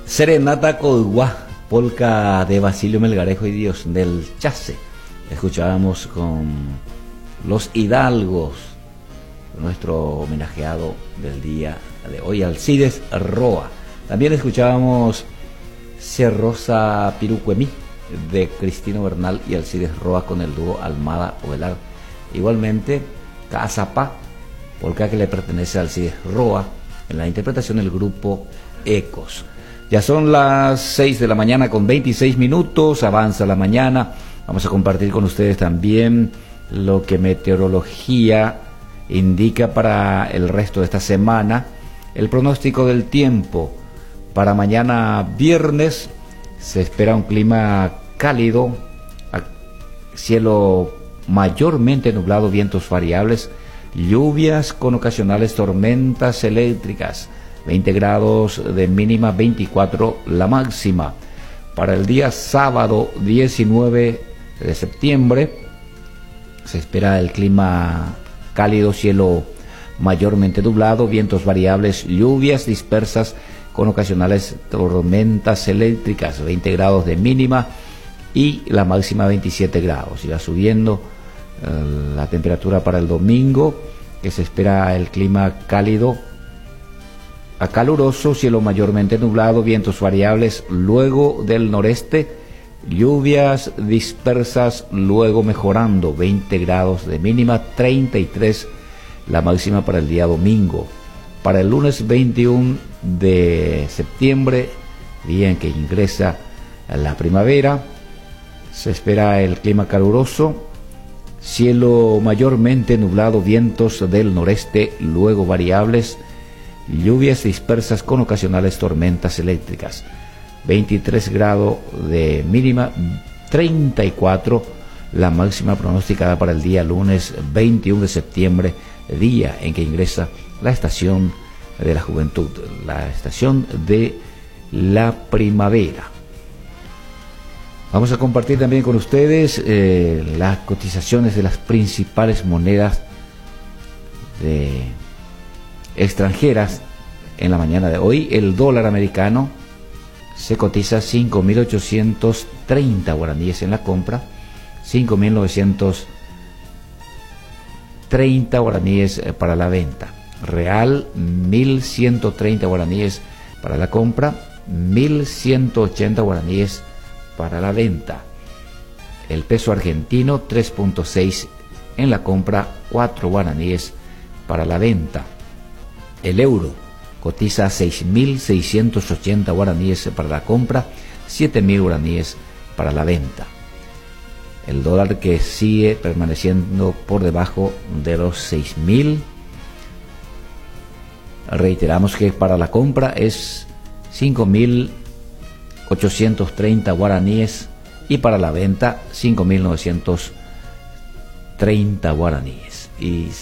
Serenata Coduá, polca de Basilio Melgarejo y Dios del Chase. Escuchábamos con los Hidalgos, nuestro homenajeado del día de hoy, Alcides Roa. También escuchábamos Cerrosa Pirucuemí de Cristino Bernal y Alcides Roa con el dúo Almada Ovelar. Igualmente Cazapá, polca que le pertenece a Alcides Roa, en la interpretación del grupo Ecos. Ya son las 6 de la mañana con 26 minutos, avanza la mañana. Vamos a compartir con ustedes también lo que meteorología indica para el resto de esta semana. El pronóstico del tiempo para mañana viernes: se espera un clima cálido, cielo mayormente nublado, vientos variables, lluvias con ocasionales tormentas eléctricas, 20 grados de mínima, 24 la máxima. Para el día sábado 19 de septiembre se espera el clima cálido, cielo mayormente nublado, vientos variables, lluvias dispersas con ocasionales tormentas eléctricas, 20 grados de mínima y la máxima 27 grados. Y va subiendo la temperatura para el domingo, que se espera el clima cálido a caluroso, cielo mayormente nublado, vientos variables, luego del noreste, lluvias dispersas, luego mejorando, 20 grados de mínima, 33 la máxima para el día domingo. Para el lunes 21 de septiembre, día en que ingresa la primavera, se espera el clima caluroso, cielo mayormente nublado, vientos del noreste, luego variables, lluvias dispersas con ocasionales tormentas eléctricas, 23 grados de mínima, 34 la máxima pronosticada para el día lunes 21 de septiembre, día en que ingresa la estación de la juventud, la estación de la primavera. Vamos a compartir también con ustedes las cotizaciones de las principales monedas extranjeras en la mañana de hoy. El dólar americano se cotiza 5.830 guaraníes en la compra, 5.930 guaraníes para la venta. Real, 1.130 guaraníes para la compra, 1.180 guaraníes para la venta. El peso argentino, 3.6 en la compra, 4 guaraníes para la venta. El euro cotiza 6.680 guaraníes para la compra, 7.000 guaraníes para la venta. El dólar, que sigue permaneciendo por debajo de los 6.000. Reiteramos que para la compra es 5.830 guaraníes y para la venta 5.930 guaraníes. Y